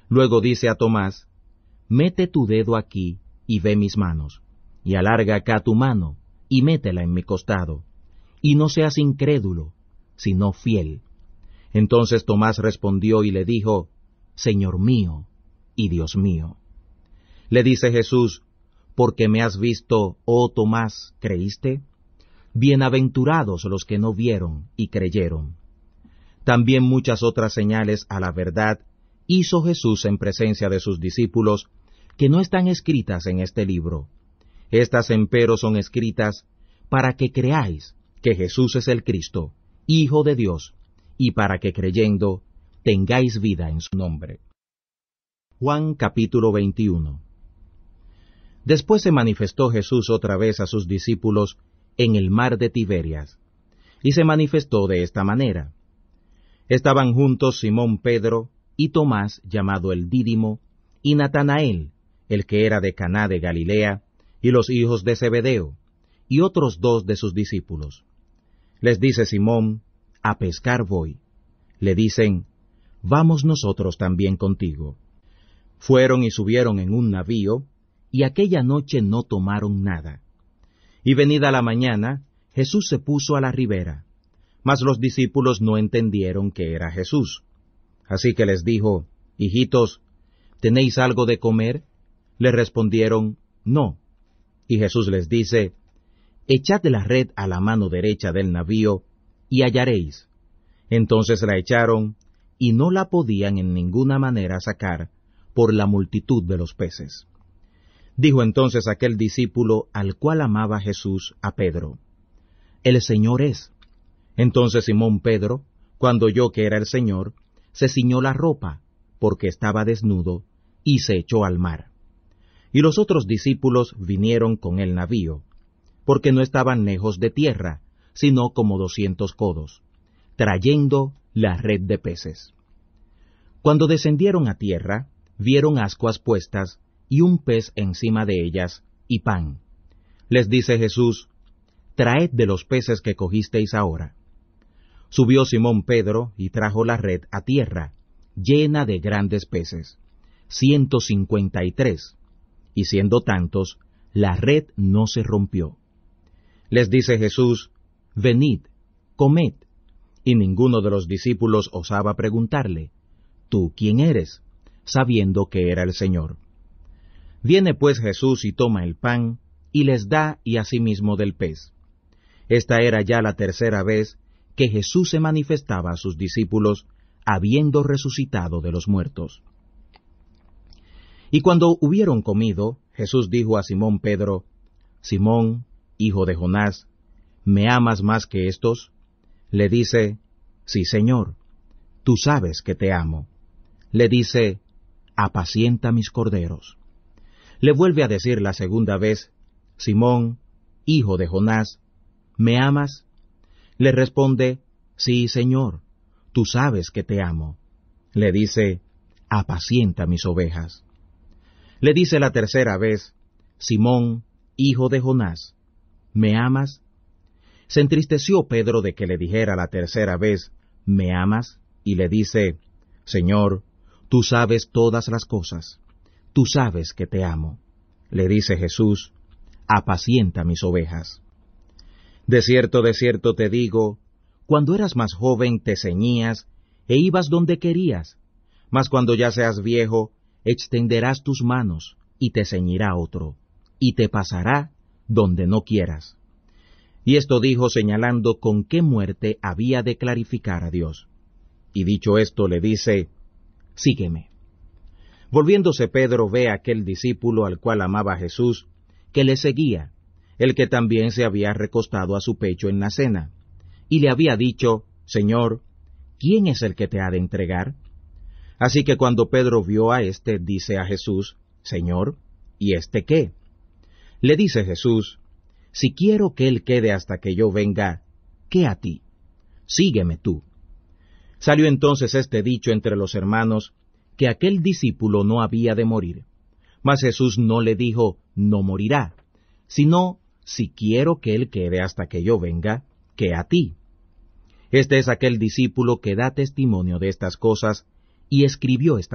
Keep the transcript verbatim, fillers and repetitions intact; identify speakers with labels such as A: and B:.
A: Luego dice a Tomás, mete tu dedo aquí y ve mis manos, y alarga acá tu mano y métela en mi costado, y no seas incrédulo, sino fiel. Entonces Tomás respondió y le dijo, Señor mío y Dios mío. Le dice Jesús, porque me has visto, oh Tomás, ¿creíste? Bienaventurados los que no vieron y creyeron. También muchas otras señales a la verdad hizo Jesús en presencia de sus discípulos, que no están escritas en este libro. Estas empero son escritas para que creáis que Jesús es el Cristo, Hijo de Dios, y para que creyendo tengáis vida en su nombre. Juan capítulo veintiuno. Después se manifestó Jesús otra vez a sus discípulos en el mar de Tiberias, y se manifestó de esta manera. Estaban juntos Simón Pedro y Tomás, llamado el Dídimo, y Natanael, el que era de Caná de Galilea, y los hijos de Zebedeo, y otros dos de sus discípulos. Les dice Simón, a pescar voy. Le dicen, vamos nosotros también contigo. Fueron y subieron en un navío, y aquella noche no tomaron nada. Y venida la mañana, Jesús se puso a la ribera, mas los discípulos no entendieron que era Jesús. Así que les dijo, hijitos, ¿tenéis algo de comer? Le respondieron, no. Y Jesús les dice, echad la red a la mano derecha del navío, y hallaréis. Entonces la echaron, y no la podían en ninguna manera sacar, por la multitud de los peces. Dijo entonces aquel discípulo al cual amaba Jesús a Pedro, el Señor es. Entonces Simón Pedro, cuando oyó que era el Señor, se ciñó la ropa, porque estaba desnudo, y se echó al mar. Y los otros discípulos vinieron con el navío, porque no estaban lejos de tierra, sino como doscientos codos, trayendo la red de peces. Cuando descendieron a tierra, vieron ascuas puestas, y un pez encima de ellas, y pan. Les dice Jesús, traed de los peces que cogisteis ahora. Subió Simón Pedro, y trajo la red a tierra, llena de grandes peces, ciento cincuenta y tres, y siendo tantos, la red no se rompió. Les dice Jesús, venid, comed. Y ninguno de los discípulos osaba preguntarle, ¿tú quién eres?, sabiendo que era el Señor. Viene pues Jesús y toma el pan, y les da y asimismo del pez. Esta era ya la tercera vez que Jesús se manifestaba a sus discípulos, habiendo resucitado de los muertos. Y cuando hubieron comido, Jesús dijo a Simón Pedro, Simón, hijo de Jonás, ¿me amas más que estos? Le dice, sí, Señor, tú sabes que te amo. Le dice, apacienta mis corderos. Le vuelve a decir la segunda vez, Simón, hijo de Jonás, ¿me amas? Le responde, sí, Señor, tú sabes que te amo. Le dice, apacienta mis ovejas. Le dice la tercera vez, Simón, hijo de Jonás, ¿me amas? Se entristeció Pedro de que le dijera la tercera vez, ¿me amas? Y le dice, Señor, tú sabes todas las cosas, tú sabes que te amo. Le dice Jesús, apacienta mis ovejas. De cierto, de cierto te digo, cuando eras más joven te ceñías e ibas donde querías, mas cuando ya seas viejo, extenderás tus manos y te ceñirá otro, y te pasará donde no quieras. Y esto dijo señalando con qué muerte había de clarificar a Dios. Y dicho esto le dice, sígueme. Volviéndose Pedro ve a aquel discípulo al cual amaba Jesús, que le seguía, el que también se había recostado a su pecho en la cena, y le había dicho, Señor, ¿quién es el que te ha de entregar? Así que cuando Pedro vio a éste, dice a Jesús, Señor, ¿y éste qué? Le dice Jesús, si quiero que él quede hasta que yo venga, ¿qué a ti? Sígueme tú. Salió entonces este dicho entre los hermanos, que aquel discípulo no había de morir. Mas Jesús no le dijo, no morirá, sino, si quiero que él quede hasta que yo venga, ¿qué a ti? Este es aquel discípulo que da testimonio de estas cosas, y escribió esta